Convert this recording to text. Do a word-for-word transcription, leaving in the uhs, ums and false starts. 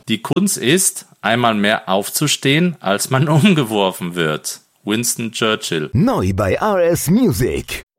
Die Kunst ist, einmal mehr aufzustehen, als man umgeworfen wird. Winston Churchill. Neu bei R S Music.